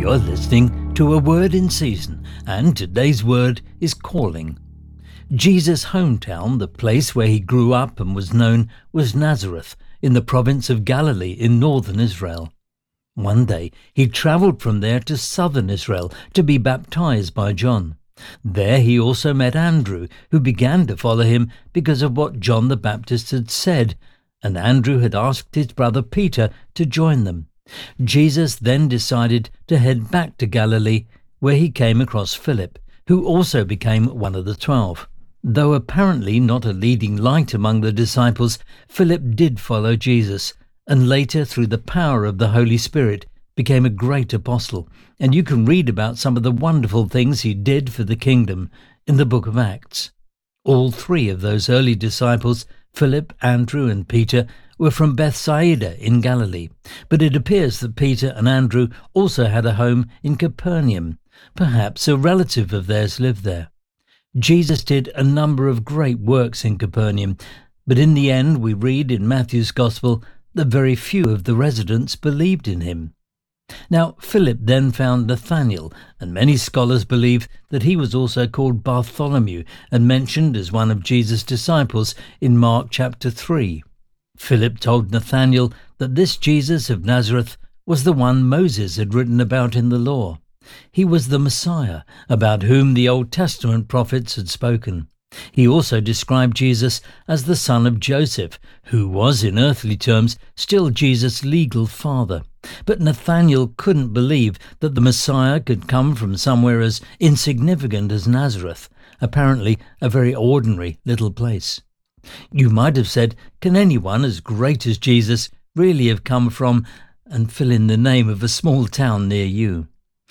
You're listening to A Word in Season, and today's word is calling. Jesus' hometown, the place where he grew up and was known, was Nazareth, in the province of Galilee in northern Israel. One day he travelled from there to southern Israel to be baptized by John. There he also met Andrew, who began to follow him because of what John the Baptist had said, and Andrew had asked his brother Peter to join them. Jesus then decided to head back to Galilee, where he came across Philip, who also became one of the 12. Though apparently not a leading light among the disciples, Philip did follow Jesus, and later, through the power of the Holy Spirit, became a great apostle. And you can read about some of the wonderful things he did for the kingdom in the book of Acts. All three of those early disciples, Philip, Andrew and Peter, were from Bethsaida in Galilee, but it appears that Peter and Andrew also had a home in Capernaum. Perhaps a relative of theirs lived there. Jesus did a number of great works in Capernaum, but in the end we read in Matthew's Gospel that very few of the residents believed in him. Now Philip then found Nathanael, and many scholars believe that he was also called Bartholomew and mentioned as one of Jesus' disciples in Mark chapter 3. Philip told Nathanael that this Jesus of Nazareth was the one Moses had written about in the law. He was the Messiah, about whom the Old Testament prophets had spoken. He also described Jesus as the son of Joseph, who was, in earthly terms, still Jesus' legal father. But Nathanael couldn't believe that the Messiah could come from somewhere as insignificant as Nazareth, apparently a very ordinary little place. You might have said, can anyone as great as Jesus really have come from, and fill in the name of a small town near you?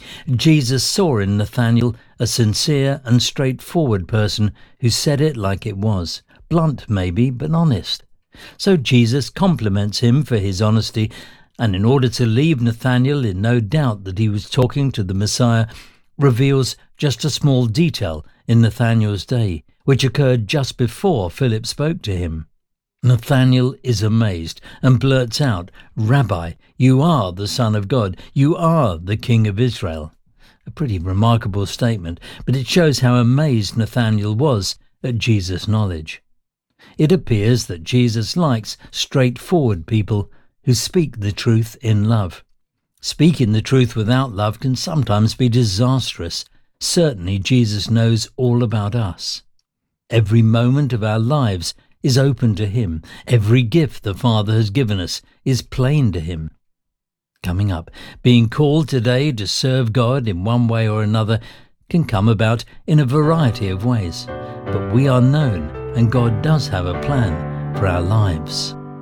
Jesus saw in Nathanael a sincere and straightforward person who said it like it was, blunt maybe, but honest. So Jesus compliments him for his honesty, and in order to leave Nathanael in no doubt that he was talking to the Messiah, reveals just a small detail in Nathanael's day, which occurred just before Philip spoke to him. Nathanael is amazed and blurts out, "Rabbi, you are the Son of God. You are the King of Israel." A pretty remarkable statement, but it shows how amazed Nathanael was at Jesus' knowledge. It appears that Jesus likes straightforward people who speak the truth in love. Speaking the truth without love can sometimes be disastrous. Certainly Jesus knows all about us. Every moment of our lives is open to him. Every gift the Father has given us is plain to him. Coming up, being called today to serve God in one way or another can come about in a variety of ways. But we are known, and God does have a plan for our lives.